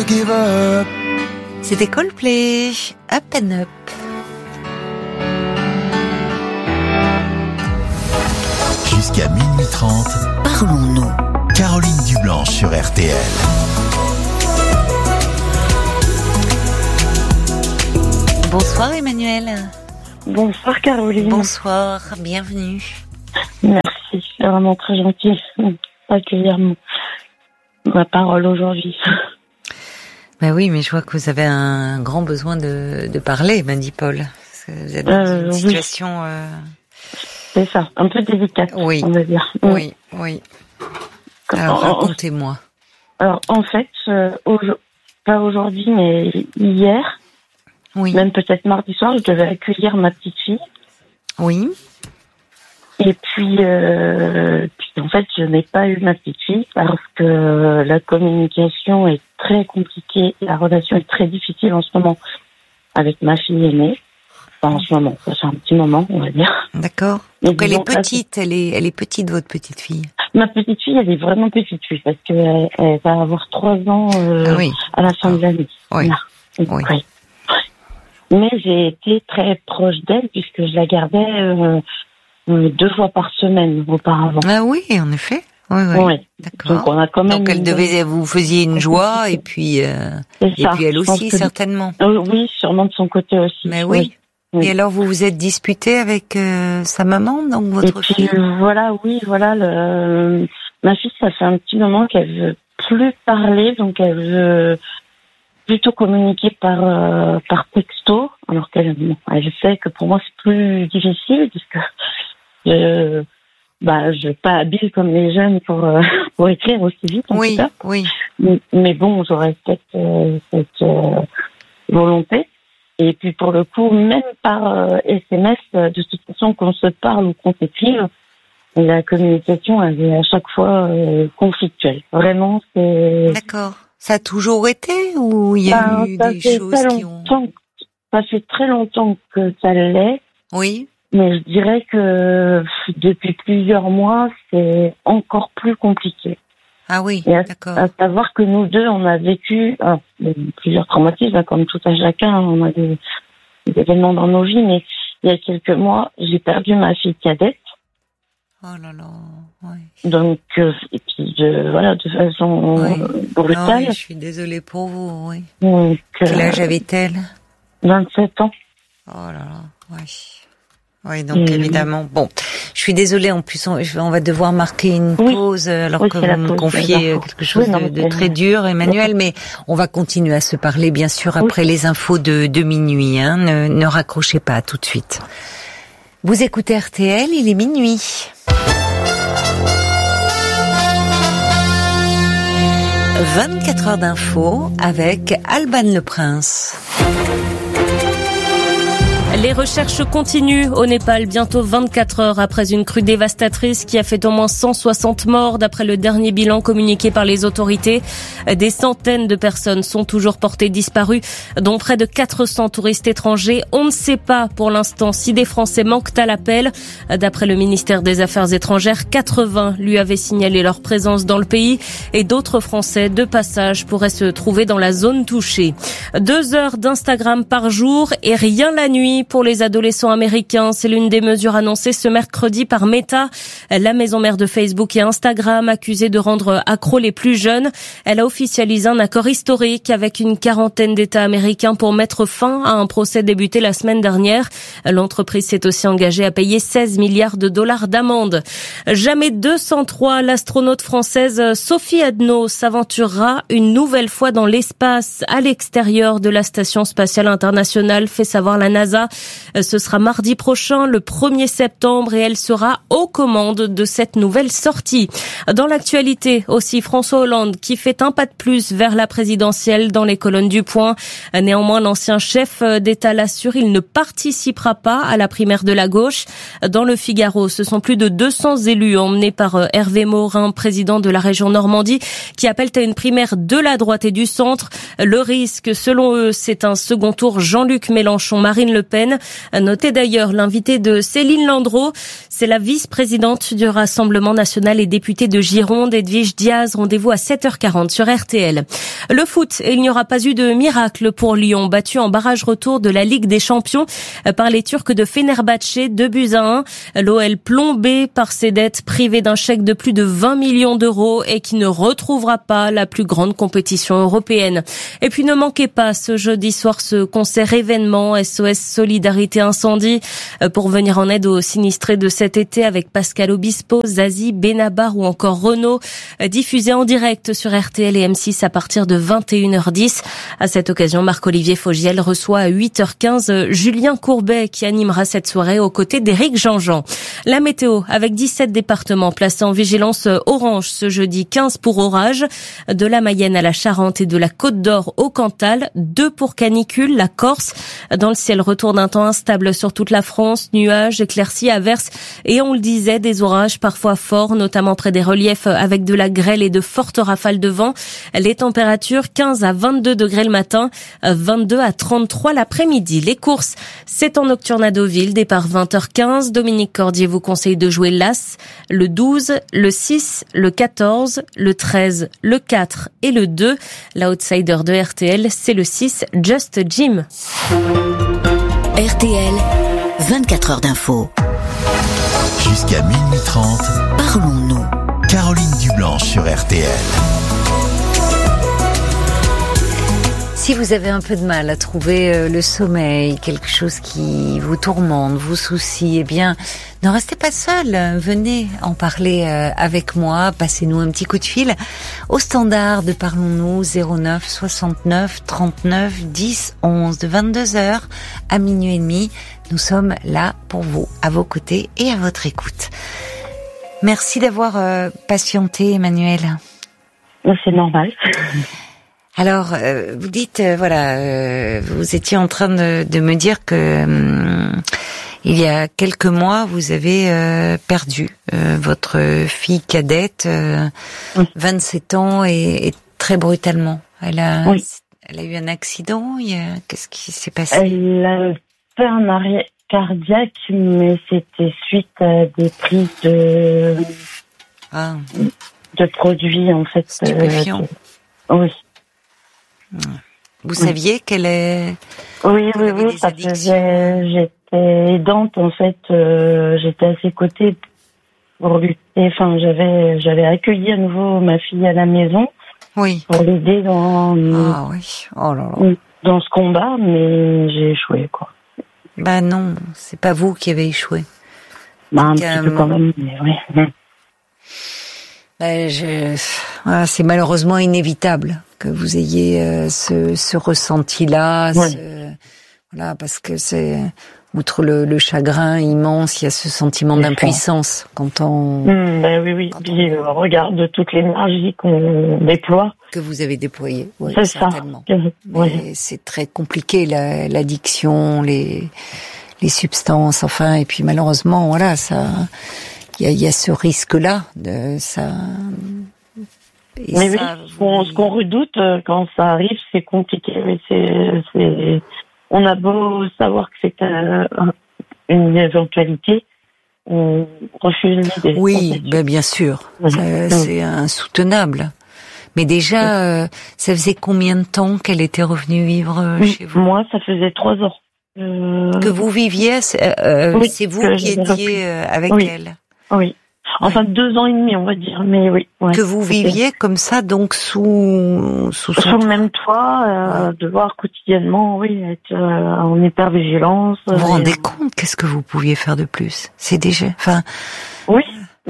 never give up. C'était Coldplay, Up and Up. Jusqu'à minuit 30, Parlons-nous. Caroline Dublanche sur RTL. Bonsoir Emmanuel. Bonsoir Caroline. Bonsoir, bienvenue. Merci, c'est vraiment très gentil d'accueillir ma parole aujourd'hui. Ben oui, mais je vois que vous avez un grand besoin de parler, m'a dit Paul. Parce que vous êtes dans une situation... C'est ça, un peu délicate, oui. On va dire. Oui, oui. Alors, racontez-moi. Alors, en fait, pas aujourd'hui, mais hier, oui. Même peut-être mardi soir, je devais accueillir ma petite fille. Oui. Et puis en fait, je n'ai pas eu ma petite fille parce que la communication est très compliquée, la relation est très difficile en ce moment avec ma fille aînée. Enfin, en ce moment, ça fait un petit moment, on va dire. D'accord. Donc elle est petite, elle est petite, votre petite fille. Ma petite fille, elle est vraiment petite fille parce qu'elle va avoir 3 ans à la fin de l'année. Oui. Oui. Oui. Mais j'ai été très proche d'elle puisque je la gardais 2 fois par semaine auparavant. Ah oui, en effet. Oui. D'accord. Donc on a quand même. Donc vous faisiez une joie et puis elle aussi certainement. Oui, sûrement de son côté aussi. Mais oui. Et alors vous vous êtes disputé avec sa maman, donc votre fille. Voilà. Ma fille, ça fait un petit moment qu'elle veut plus parler, donc elle veut plutôt communiquer par texto, alors qu'elle sait que pour moi c'est plus difficile puisque je suis pas habile comme les jeunes pour écrire aussi vite en tout cas. Oui. Mais bon, j'aurais peut-être cette volonté. Et puis pour le coup, même par SMS, de toute façon qu'on se parle ou qu'on s'écrive, la communication elle est à chaque fois conflictuelle. Vraiment, c'est. D'accord. Ça a toujours été ou il y a eu des choses qui ont... Ça fait très longtemps que ça l'est. Oui. Mais je dirais que depuis plusieurs mois, c'est encore plus compliqué. Ah oui, d'accord. À savoir que nous deux, on a vécu plusieurs traumatismes, comme tout à chacun, on a des événements dans nos vies, mais il y a quelques mois, j'ai perdu ma fille cadette. Oh là là, oui. Donc, et puis de façon brutale. Oui, je suis désolée pour vous, oui. Donc, quel âge avait-elle? 27 ans. Oh là là, oui. Oui, donc évidemment. Bon, je suis désolée, en plus on va devoir marquer une pause alors que vous me confiez quelque chose de très dur, Emmanuel, mais on va continuer à se parler bien sûr après les infos de minuit. Ne raccrochez pas tout de suite. Vous écoutez RTL, il est minuit. 24 heures d'infos avec Alban Le Prince. Les recherches continuent au Népal, bientôt 24 heures après une crue dévastatrice qui a fait au moins 160 morts d'après le dernier bilan communiqué par les autorités. Des centaines de personnes sont toujours portées disparues, dont près de 400 touristes étrangers. On ne sait pas pour l'instant si des Français manquent à l'appel. D'après le ministère des Affaires étrangères, 80 lui avaient signalé leur présence dans le pays et d'autres Français de passage pourraient se trouver dans la zone touchée. 2 heures d'Instagram par jour et rien la nuit pour les adolescents américains. C'est l'une des mesures annoncées ce mercredi par Meta, la maison mère de Facebook et Instagram, accusée de rendre accros les plus jeunes. Elle a officialisé un accord historique avec une quarantaine d'États américains pour mettre fin à un procès débuté la semaine dernière. L'entreprise s'est aussi engagée à payer 16 milliards de dollars d'amende. Jamais 203, l'astronaute française Sophie Adno s'aventurera une nouvelle fois dans l'espace à l'extérieur de la Station spatiale internationale, fait savoir la NASA. Ce sera mardi prochain, le 1er septembre, et elle sera aux commandes de cette nouvelle sortie. Dans l'actualité aussi, François Hollande qui fait un pas de plus vers la présidentielle dans les colonnes du Point. Néanmoins, l'ancien chef d'État l'assure, il ne participera pas à la primaire de la gauche. Dans le Figaro, ce sont plus de 200 élus emmenés par Hervé Morin, président de la région Normandie, qui appellent à une primaire de la droite et du centre. Le risque, selon eux, c'est un second tour Jean-Luc Mélenchon, Marine Le Pen. européenne. Notez d'ailleurs l'invité de Céline Landreau. C'est la vice-présidente du Rassemblement national et députée de Gironde, Edwige Diaz. Rendez-vous à 7h40 sur RTL. Le foot, et il n'y aura pas eu de miracle pour Lyon, battu en barrage retour de la Ligue des Champions par les Turcs de Fenerbahçe, 2-1. L'OL plombé par ses dettes, privé d'un chèque de plus de 20 millions d'euros et qui ne retrouvera pas la plus grande compétition européenne. Et puis ne manquez pas ce jeudi soir ce concert événement SOS Solidarité Incendie pour venir en aide aux sinistrés de cet été avec Pascal Obispo, Zazie, Benabar ou encore Renaud, diffusé en direct sur RTL et M6 à partir de 21h10. À cette occasion, Marc-Olivier Fogiel reçoit à 8h15 Julien Courbet qui animera cette soirée aux côtés d'Éric Jean-Jean. La météo avec 17 départements placés en vigilance orange ce jeudi, 15 pour orage, de la Mayenne à la Charente et de la Côte d'Or au Cantal, 2 pour canicule, la Corse. Dans le ciel, retour d'un temps instable sur toute la France, nuages, éclaircies, averses et on le disait, des orages parfois forts, notamment près des reliefs avec de la grêle et de fortes rafales de vent. Les températures 15 à 22 degrés le matin, 22 à 33 l'après-midi. Les courses, c'est en nocturne à Deauville, départ 20h15. Dominique Cordier vous conseille de jouer l'As, le 12, le 6, le 14, le 13, le 4 et le 2. L'outsider de RTL, c'est le 6, Just Jim. RTL, 24 heures d'info. Jusqu'à 12h30, Parlons-nous. Caroline Dublanche sur RTL. Si vous avez un peu de mal à trouver le sommeil, quelque chose qui vous tourmente, vous soucie, eh bien, ne restez pas seul. Venez en parler avec moi. Passez-nous un petit coup de fil au standard de Parlons-nous 09 69 39 10 11 de 22h à minuit et demi. Nous sommes là pour vous, à vos côtés et à votre écoute. Merci d'avoir patienté, Emmanuel. C'est normal. Alors, vous dites, vous étiez en train de me dire que il y a quelques mois, vous avez perdu votre fille cadette, 27 ans, et très brutalement. Elle a eu un accident. Qu'est-ce qui s'est passé? Elle a fait un arrêt cardiaque, mais c'était suite à des prises de produits en fait stupéfiants. Oui. Vous saviez qu'elle est... Oui, ça faisait... J'étais aidante, en fait. J'étais à ses côtés pour lutter. Enfin, j'avais accueilli à nouveau ma fille à la maison. Oui. Pour l'aider dans... Ah oui, oh là là. Dans ce combat, mais j'ai échoué, quoi. Bah non, c'est pas vous qui avez échoué. Bah, un petit peu quand même, mais oui. C'est malheureusement inévitable que vous ayez ce ressenti-là, parce que c'est outre le chagrin immense, il y a ce sentiment d'impuissance quand on. Oui. Puis on regarde toute l'énergie qu'on déploie. Que vous avez déployée, oui, c'est certainement. Ça. Mais c'est très compliqué l'addiction, les substances, enfin, et puis malheureusement, voilà, ça. Il y a ce risque-là de ça. Et mais ça, oui, ce qu'on redoute quand ça arrive, c'est compliqué. Mais on a beau savoir que c'est une éventualité, on refuse l'idée. Oui, bien sûr, c'est insoutenable. Mais déjà, ça faisait combien de temps qu'elle était revenue vivre chez vous? Moi, ça faisait 3 ans. Que vous viviez, c'est vous qui étiez avec elle? Oui. Enfin, 2 ans et demi, on va dire, mais oui. Ouais. Que vous viviez comme ça, donc sous le même toit, devoir quotidiennement, être en hypervigilance. Vous vous rendez compte, qu'est-ce que vous pouviez faire de plus? C'est déjà, enfin. Oui.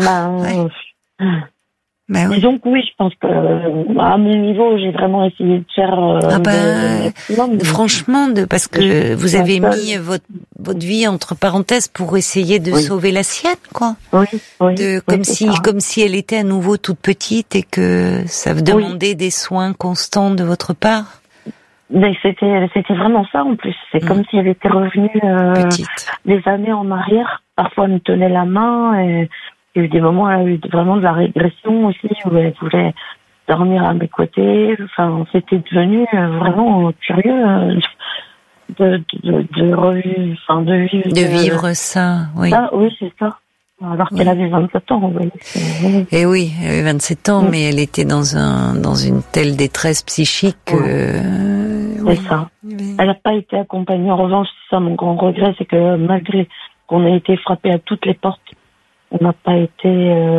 Oui. Donc oui, je pense que à mon niveau, j'ai vraiment essayé de faire. Franchement, parce que vous avez mis votre vie entre parenthèses pour essayer de sauver la sienne, quoi. Oui. Comme si elle était à nouveau toute petite et que ça vous demandait des soins constants de votre part. Mais c'était vraiment ça en plus. C'est comme si elle était revenue des années en arrière. Parfois, elle me tenait la main et. Il y a eu des moments où elle a eu vraiment de la régression aussi, où elle voulait dormir à mes côtés. Enfin, c'était devenu vraiment curieux. de vivre ça, oui. Ça, oui, c'est ça. Alors qu'elle avait 27 ans, oui. Et oui, elle avait 27 ans, mais elle était dans une telle détresse psychique. C'est ça. Oui. Elle n'a pas été accompagnée. En revanche, c'est ça mon grand regret, c'est que malgré qu'on ait été frappé à toutes les portes, on n'a pas été.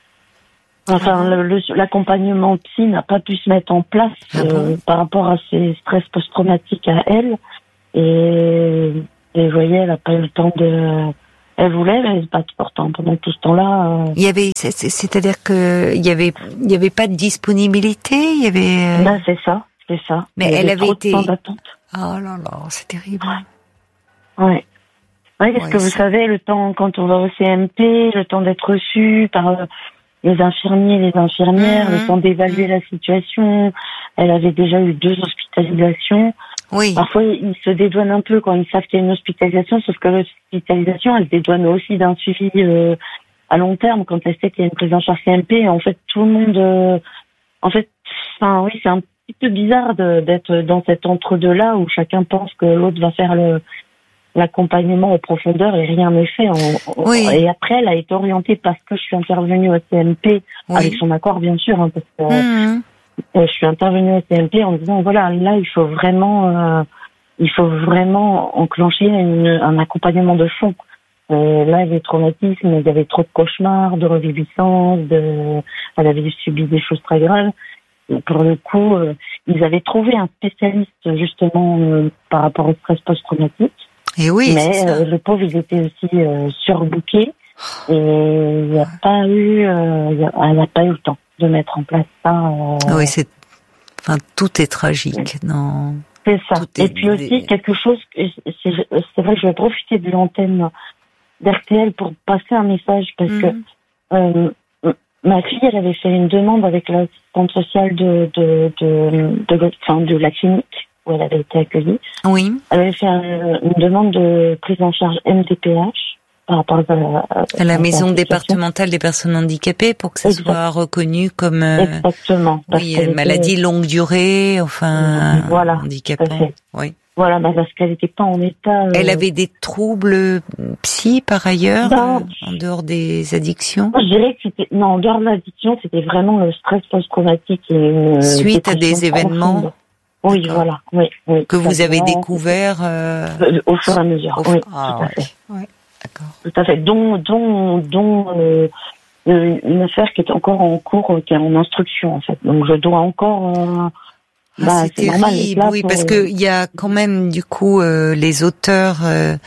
L'accompagnement psy n'a pas pu se mettre en place par rapport à ses stress post-traumatiques à elle. Et vous voyez, elle n'a pas eu le temps de. Elle voulait, mais elle n'est pas pourtant pendant tout ce temps-là. Il y avait, c'est-à-dire que il y avait pas de disponibilité, il y avait. Ben, c'est ça. Mais elle avait été. Trop de temps d'attente. Oh là là, c'est terrible. Ouais. Oui, parce que vous savez, le temps quand on va au CMP, le temps d'être reçu par les infirmiers, les infirmières, le temps d'évaluer la situation. Elle avait déjà eu 2 hospitalisations. Oui. Parfois, ils se dédouanent un peu quand ils savent qu'il y a une hospitalisation, sauf que l'hospitalisation, elle se dédouane aussi d'un suivi à long terme quand elle sait qu'il y a une prise en charge CMP. En fait, tout le monde... oui, c'est un petit peu bizarre d'être dans cet entre-deux-là où chacun pense que l'autre va faire l'accompagnement en profondeur et rien n'est fait. Oui. Et après, elle a été orientée parce que je suis intervenue au CMP, avec son accord, bien sûr, hein, parce que... Je suis intervenue au CMP en disant voilà, là il faut vraiment enclencher un accompagnement de fond. Là il y avait traumatisme, il y avait trop de cauchemars, de reviviscence, elle avait subi des choses très graves. Et pour le coup, ils avaient trouvé un spécialiste justement par rapport au stress post-traumatique. Et oui, mais le pauvre il était aussi surbooké et il n'y a pas eu, elle n'a pas eu le temps de mettre en place ça. Oui, tout est tragique, non. C'est ça. Et puis aussi, quelque chose, c'est vrai que je vais profiter de l'antenne d'RTL pour passer un message parce que ma fille, elle avait fait une demande avec l'assistante sociale de la clinique où elle avait été accueillie. Oui. Elle avait fait une demande de prise en charge MDPH. Par rapport à la maison départementale des personnes handicapées pour que ça soit reconnu comme maladie longue durée, handicapant. Oui. Voilà, parce qu'elle n'était pas en état. Elle avait des troubles psy par ailleurs, en dehors des addictions. Moi, je dirais que en dehors de l'addiction, c'était vraiment le stress post-traumatique et suite à des événements. Profonde. Oui, voilà, oui. Que vous avez découvert au fur et à mesure. Oui, tout à fait. Ouais. D'accord. Tout à fait, dont une affaire qui est encore en cours, qui est en instruction en fait. Donc je dois encore. C'est terrible, normal, parce que il y a quand même du coup les auteurs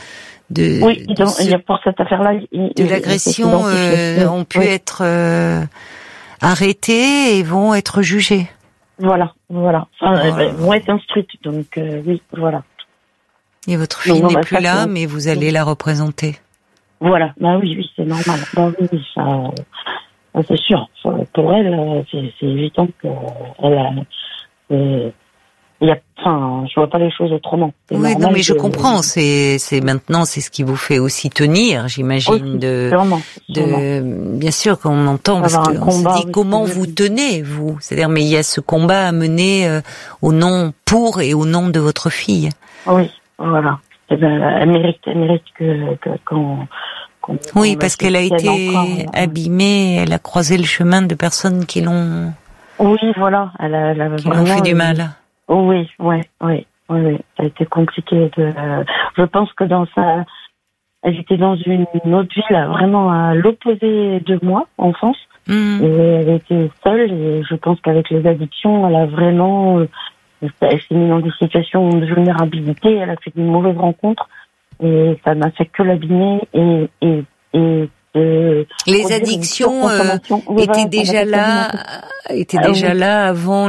pour cette affaire-là de l'agression ont pu être arrêtés et vont être jugés. Voilà. Elles vont être instruites, donc oui, voilà. Et votre fille n'est plus là, mais vous allez la représenter. Voilà, oui, c'est normal. Oui, ça, c'est sûr. Pour elle, c'est évident que je vois pas les choses autrement. Oui, non, mais je comprends. C'est maintenant, c'est ce qui vous fait aussi tenir, j'imagine, sûrement. Bien sûr qu'on entend, parce qu'on se dit comment vous tenez, vous. C'est-à-dire, mais il y a ce combat à mener au nom de votre fille. Oui, voilà. Elle mérite qu'on oui, parce qu'elle a été abîmée, elle a croisé le chemin de personnes qui l'ont. Oui, voilà, qui l'ont fait du mal. Oui. Ça a été compliqué je pense que elle était dans une autre ville, vraiment à l'opposé de moi, en France. Et elle était seule, et je pense qu'avec les addictions, elle a vraiment, elle s'est mise dans des situations de vulnérabilité, elle a fait de mauvaises rencontres, et ça n'a fait que l'abîmer, les addictions étaient déjà là avant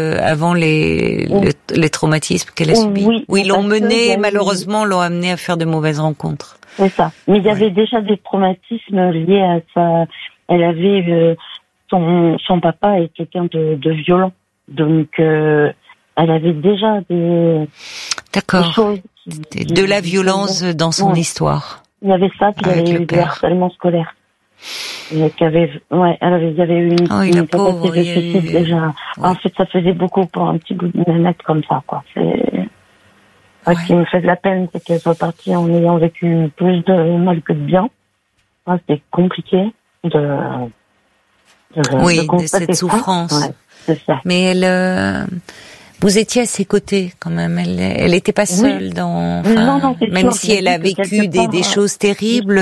les traumatismes qu'elle a subis. Oui, l'ont menée, malheureusement, l'ont amenée à faire de mauvaises rencontres. C'est ça. Mais il y avait déjà des traumatismes liés à ça. Elle avait son papa est quelqu'un de violent, donc elle avait déjà des choses. De la violence dans son histoire. Il y avait ça, puis il y avait eu du harcèlement scolaire. Il y avait eu une tentative de suicide déjà. En fait, ça faisait beaucoup pour un petit bout de nanette comme ça, quoi. Ce qui me fait de la peine, c'est qu'elle soit partie en ayant vécu plus de mal que de bien. C'est compliqué de cette souffrance. Ouais, c'est ça. Mais vous étiez à ses côtés quand même. Elle était pas seule non, même si elle a vécu des choses terribles.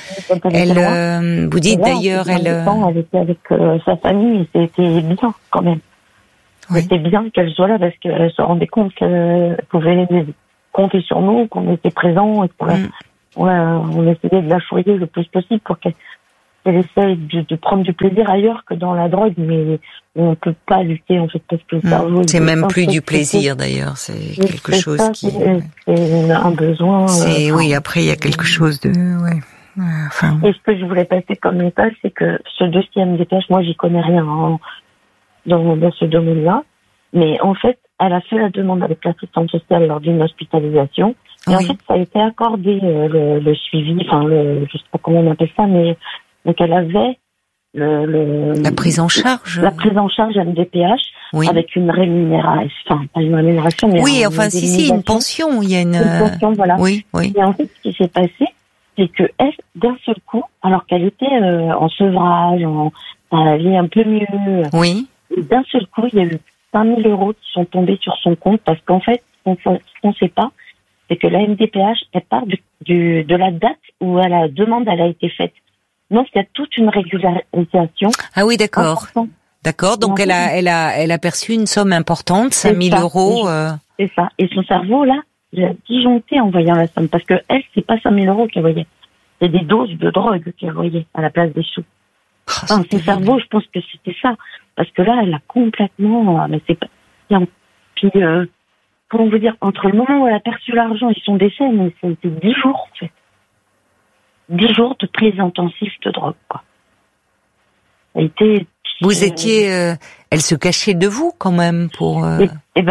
Vous dites d'ailleurs, elle était avec sa famille et c'était bien quand même. Oui. C'était bien qu'elle soit là parce qu'elle se rendait compte qu'elle pouvait compter sur nous, qu'on était présents et on essayait de la choyer le plus possible pour qu'elle essaye de prendre du plaisir ailleurs que dans la drogue, mais on ne peut pas lutter en fait parce que le cerveau. C'est même plus du plaisir d'ailleurs, c'est quelque chose qui. C'est un besoin. Après il y a quelque chose de. Et ce que je voulais passer comme message, c'est que ce deuxième DPH, moi j'y connais rien dans ce domaine-là, mais en fait, elle a fait la demande avec l'assistante sociale lors d'une hospitalisation. Et en fait, ça a été accordé le suivi, je sais pas comment on appelle ça, mais donc elle avait la prise en charge. La prise en charge MDPH avec une rémunération, pas une rémunération, mais une pension. Il y a une pension, voilà. Oui. Et en fait, ce qui s'est passé, c'est que elle, d'un seul coup, alors qu'elle était en sevrage, elle allait un peu mieux. Oui. Et d'un seul coup, il y a eu 5 000 € qui sont tombés sur son compte parce qu'en fait, ce qu'on ne sait pas, c'est que la MDPH, elle part de la date où la demande elle a été faite. Donc, il y a toute une régularisation. Ah oui, d'accord. D'accord, donc elle a perçu une somme importante, 5 000 €. C'est ça. Et son cerveau, là, il a disjoncté en voyant la somme. Parce que elle, c'est pas 5 000 € qu'elle voyait. C'est des doses de drogue qu'elle voyait à la place des sous. Son cerveau, je pense que c'était ça. Parce que là, elle a complètement... Mais c'est pas... Puis, comment vous dire, entre le moment où elle a perçu l'argent et son décès, mais c'était 10 jours, en fait. 10 jours de prise intensive de drogue, quoi. Ça a été... Vous étiez... elle se cachait de vous, quand même, pour... oui.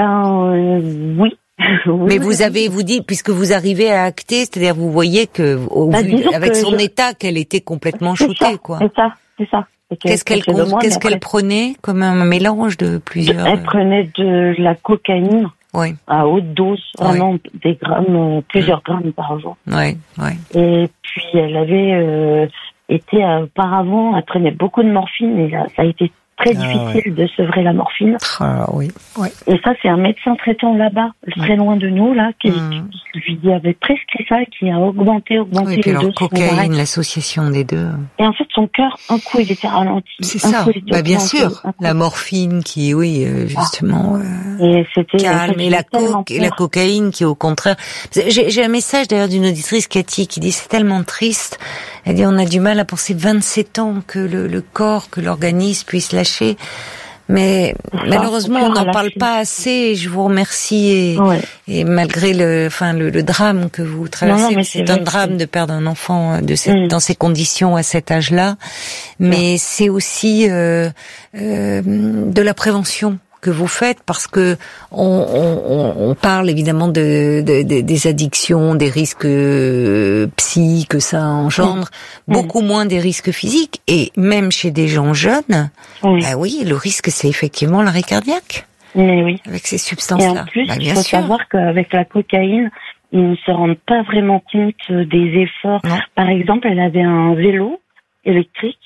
Mais vous dites, puisque vous arrivez à acter, c'est-à-dire vous voyez que, avec son état, qu'elle était complètement shootée, quoi. C'est ça. Qu'est-ce qu'elle prenait comme un mélange de plusieurs... Elle prenait de la cocaïne à haute dose, vraiment des grammes, plusieurs grammes par jour. Oui. Et puis elle avait été auparavant, elle prenait beaucoup de morphine et là, ça a été très difficile de sevrer la morphine. Et ça, c'est un médecin traitant là-bas, très loin de nous, là, qui lui avait prescrit ça, qui a augmenté les doses. Cocaïne, l'association des deux. Et en fait, son cœur, un coup, il était ralenti. C'est ça. Bien sûr. La morphine qui, justement, et c'était, calme. Et la cocaïne qui, au contraire, j'ai un message d'ailleurs d'une auditrice, Cathy, qui dit c'est tellement triste. Elle dit on a du mal à penser 27 ans que le corps, que l'organisme puisse lâcher. Mais malheureusement, on n'en parle pas assez. Et je vous remercie et malgré le drame que vous traversez, c'est un drame de perdre un enfant dans ces conditions à cet âge-là. Mais c'est aussi de la prévention que vous faites, parce que on parle évidemment des addictions, des risques psy que ça engendre, beaucoup moins des risques physiques, et même chez des gens jeunes, le risque c'est effectivement l'arrêt cardiaque. Mais oui. Avec ces substances-là. Et en plus, il faut savoir qu'avec la cocaïne, ils ne se rendent pas vraiment compte des efforts. Non. Par exemple, elle avait un vélo électrique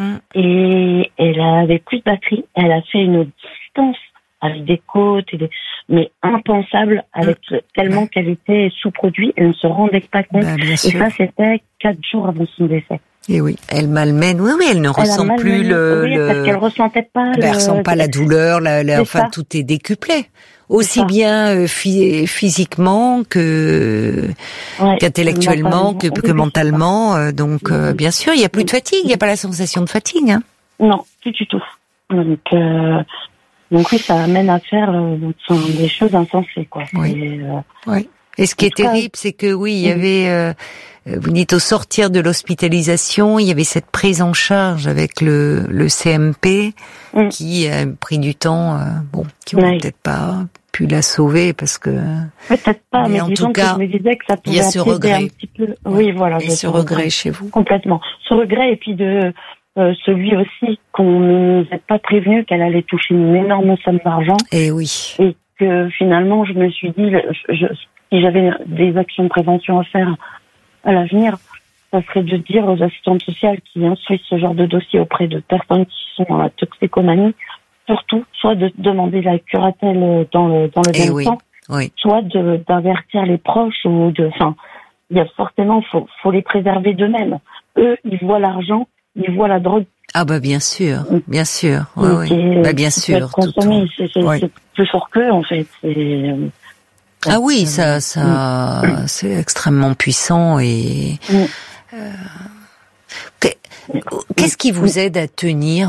et elle avait plus de batterie. Elle a fait une distance avec des côtes, mais impensable, avec tellement qu'elle était sous-produit, elle ne se rendait pas compte. Et ça, c'était 4 jours avant son décès. Et oui, elle malmène. Oui, elle ne ressent plus parce qu'elle ressentait pas. Elle ressent pas la douleur. Tout est décuplé, aussi bien physiquement qu'intellectuellement, que mentalement. Donc, bien sûr, il y a plus de fatigue. Il y a pas la sensation de fatigue. Hein. Non, plus du tout. Donc oui, ça amène à faire des choses insensées, quoi. Et ce qui est terrible, c'est que il y avait, vous dites au sortir de l'hospitalisation, il y avait cette prise en charge avec le CMP qui a pris du temps, qui n'aurait peut-être pas pu la sauver parce que. Peut-être pas, mais en tout cas, je me disais que ça pouvait il y a ce regret. Un petit peu. Oui, voilà. Et ce regret chez vous. Complètement. Ce regret et puis celui aussi qu'on ne nous a pas prévenu qu'elle allait toucher une énorme somme d'argent. Et oui. Et que finalement, je me suis dit, si j'avais des actions de prévention à faire à l'avenir, ça serait de dire aux assistantes sociales qui instruisent ce genre de dossier auprès de personnes qui sont en toxicomanie, surtout, soit de demander la curatelle dans le même temps, soit d'avertir les proches il y a forcément, faut les préserver d'eux-mêmes. Eux, ils voient l'argent, ils voient la drogue. Ah bah bien sûr. Bien sûr. Bien sûr. C'est plus fort qu'eux, en fait. Ah oui, ça, c'est extrêmement puissant et. Qu'est-ce qui vous aide à tenir